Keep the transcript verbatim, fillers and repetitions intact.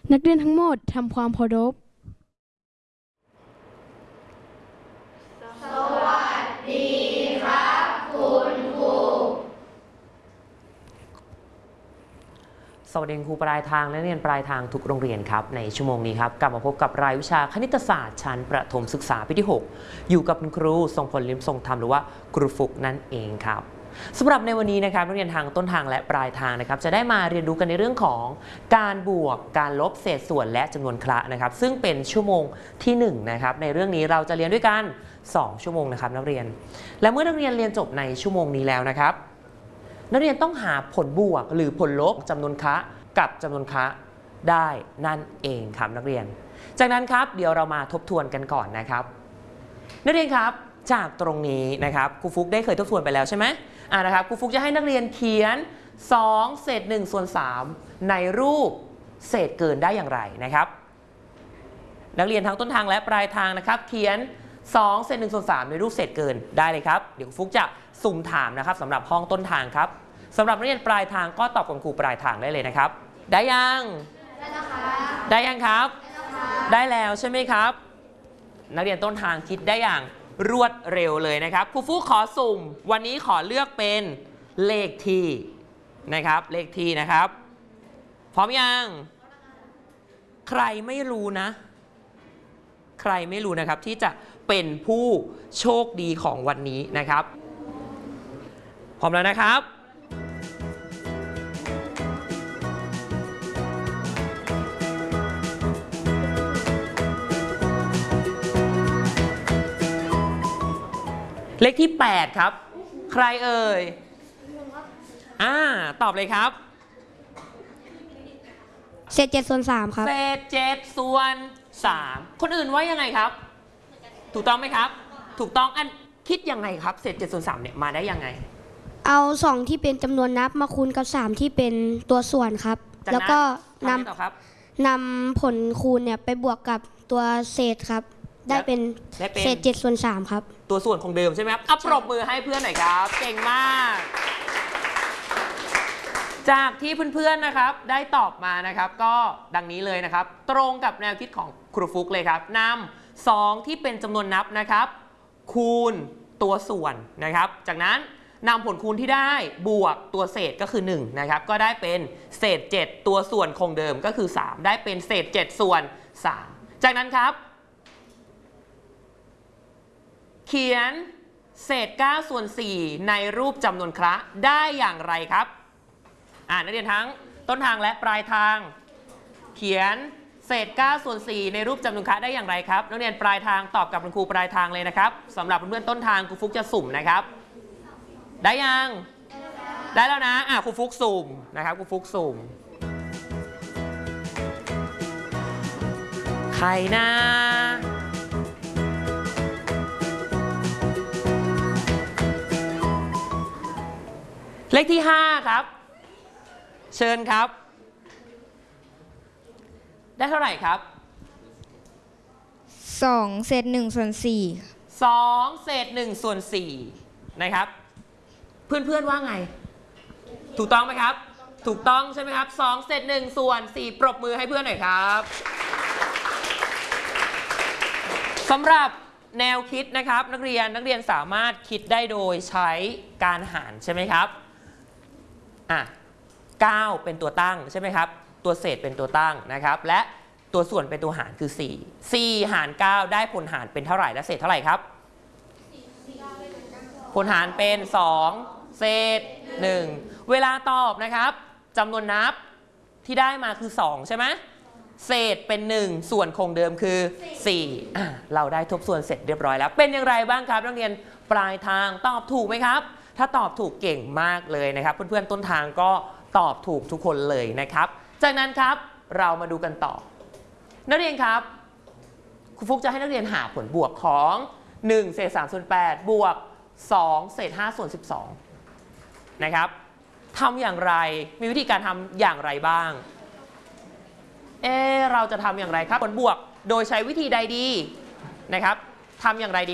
นักเรียนทั้งหมดทำความเคารพสวัสดีครับคุณครูสวัสดีครูปลายทางและนักเรียนปลายทางทุกโรงเรียนครับในชั่วโมงนี้ครับกลับมาพบกับรายวิชาคณิตศาสตร์ชั้นประถมศึกษาปีที่หกอยู่กับคุณครูทรงพลลิ้มทรงธรรมหรือว่าครูฟุกนั่นเองครับสำหรับในวันนี้นะครับนักเรียนทางต้นทางและปลายทางนะครับจะได้มาเรียนรู้กันในเรื่องของการบวกการลบเศษส่วนและจำนวนคละนะครับซึ่งเป็นชั่วโมงที่หนึ่งนะครับในเรื่องนี้เราจะเรียนด้วยกันสองชั่วโมงนะครับนักเรียนและเมื่อนักเรียนเรียนจบในชั่วโมงนี้แล้วนะครับนักเรียนต้องหาผลบวกหรือผลลบจำนวนคละกับจำนวนคละได้นั่นเองครับนักเรียนจากนั้นครับเดี๋ยวเรามาทบทวนกันก่อนนะครับนักเรียนครับจากตรงนี้นะครับครูฟุกได้เคยทบทวนไปแล้วใช่ไหมอ่านะครับครูฟุกจะให้นักเรียนเขียนสองเศษหนึ่งส่วนสามในรูปเศษเกินได้อย่างไรนะครับนักเรียนทั้งต้นทางและปลายทางนะครับเขียนสองเศษหนึ่งส่วนสามในรูปเศษเกินได้เลยครับเดี๋ยวครูฟุกจะสุ่มถามนะครับสำหรับห้องต้นทางครับสำหรับนักเรียนปลายทางก็ตอบกับครูปลายทางได้เลยนะครับได้ยังได้แล้วครับได้ยังครับได้แล้วใช่ไหมครับนักเรียนต้นทางคิดได้อย่างรวดเร็วเลยนะครับครูฟุกขอสุ่มวันนี้ขอเลือกเป็นเลขที่นะครับเลขที่นะครับพร้อมยังใครไม่รู้นะใครไม่รู้นะครับที่จะเป็นผู้โชคดีของวันนี้นะครับพร้อมแล้วนะครับเลขที่แปดครับใครเอ่ยอ่าตอบเลยครับเศษเจ็ดส่วนสามครับเศษเจ็ดส่วนสามคนอื่นว่ายังไงครับถูกต้องไหมครับถูกต้องอันคิดยังไงครับเศษเจ็ดส่วนสามเนี่ยมาได้ยังไงเอาสองที่เป็นจำนวนนับมาคูณกับสามที่เป็นตัวส่วนครับแล้วก็นำนำผลคูณเนี่ยไปบวกกับตัวเศษครับได้เป็นเศษเจ็ดส่วนสามครับตัวส่วนของเดิมใช่ไหมครับอ่ะปรบมือให้เพื่อนหน่อยครับเก่งมากจากที่เพื่อนๆนะครับได้ตอบมานะครับก็ดังนี้เลยนะครับตรงกับแนวคิดของครูฟุกเลยครับนำสองที่เป็นจำนวนนับนะครับคูณตัวส่วนนะครับจากนั้นนำผลคูณที่ได้บวกตัวเศษก็คือหนึ่งนะครับก็ได้เป็นเศษเจ็ดตัวส่วนคงเดิมก็คือสามได้เป็นเศษเจ็ดส่วนสามจากนั้นครับเขียนเศษเก้าส่วนสี่ในรูปจำนวนคละได้อย่างไรครับอ่านักเรียนทั้งต้นทางและปลายทางเขียนเศษเก้าส่วนสี่ในรูปจำนวนคละได้อย่างไรครับนักเรียนปลายทางตอบกับคุณครูปลายทางเลยนะครับสำหรับเพื่อนๆต้นทางครูฟุกจะสุ่มนะครับได้ยังได้แล้วนะอ่าครูฟุกสุ่มนะครับครูฟุกสุ่มใครนะเลขที่ห้าครับเชิญครับได้เท่าไหร่ครับสองเศษหนึ่งส่วนสี่สองเศษหนึ่งส่วนสี่นะครับเพื่อนๆว่าไงถูกต้องไหมครับถูกต้องใช่ไหมครับสองเศษหนึ่งส่วนสี่ปรบมือให้เพื่อนหน่อยครับสำหรับแนวคิดนะครับนักเรียนนักเรียนสามารถคิดได้โดยใช้การหารใช่ไหมครับอ่ะเก้าเป็นตัวตั้งใช่ไหมครับตัวเศษเป็นตัวตั้งนะครับและตัวส่วนเป็นตัวหารคือสี่ สี่หารเก้าได้ผลหารเป็นเท่าไหร่และเศษเท่าไหร่ครับผลหารเป็นสองเศษหนึ่งเวลาตอบนะครับจำนวนนับที่ได้มาคือสองใช่ไหมเศษเป็นหนึ่งส่วนคงเดิมคือสี่เราได้ทบส่วนเสร็จเรียบร้อยแล้วเป็นอย่างไรบ้างครับนักเรียนปลายทางตอบถูกไหมครับถ้าตอบถูกเก่งมากเลยนะครับเพื่อนๆต้นทางก็ตอบถูกทุกคนเลยนะครับจากนั้นครับเรามาดูกันต่อนักเรียนครับครูฟุกจะให้นักเรียนหาผลบวกของหนึ่งเศษสามส่วนแปดบวกสองเศษห้าส่วนสิบสองนะครับทำอย่างไรมีวิธีการทำอย่างไรบ้างเออเราจะทำอย่างไรครับผลบวกโดยใช้วิธีใดดีนะครับทำอย่างไรดี